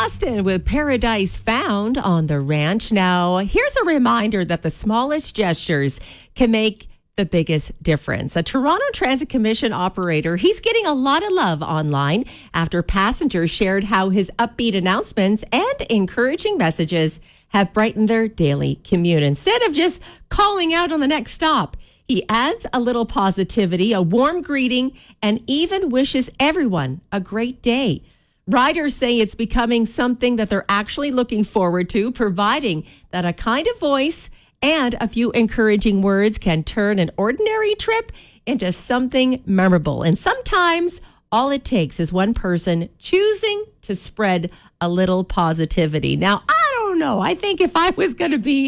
Austin with Paradise Found on the ranch. Now, here's a reminder that the smallest gestures can make the biggest difference. A Toronto Transit Commission operator, he's getting a lot of love online after passengers shared how his upbeat announcements and encouraging messages have brightened their daily commute. Instead of just calling out on the next stop, he adds a little positivity, a warm greeting, and even wishes everyone a great day. Riders say it's becoming something that they're actually looking forward to, providing that a kind of voice and a few encouraging words can turn an ordinary trip into something memorable. And sometimes all it takes is one person choosing to spread a little positivity. Now, I don't know. I think if I was going to be